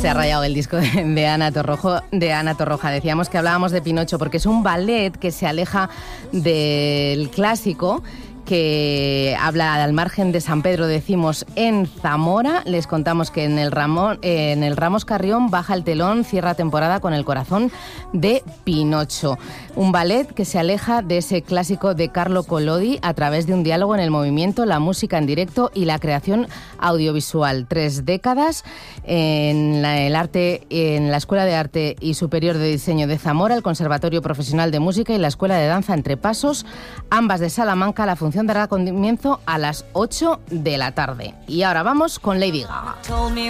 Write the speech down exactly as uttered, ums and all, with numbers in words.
Se ha rayado el disco de, de Ana Torrojo, de Ana Torroja. Decíamos que hablábamos de Pinocho porque es un ballet que se aleja del clásico, que habla al margen de San Pedro, decimos, en Zamora. Les contamos que en el, Ramón, eh, en el Ramos Carrión baja el telón, cierra temporada con El corazón de Pinocho. Un ballet que se aleja de ese clásico de Carlo Collodi a través de un diálogo en el movimiento, la música en directo y la creación audiovisual. Tres décadas en la, el arte, en la Escuela de Arte y Superior de Diseño de Zamora, el Conservatorio Profesional de Música y la Escuela de Danza Entre Pasos, ambas de Salamanca. La función dará comienzo a las ocho de la tarde. Y ahora vamos con Lady Gaga.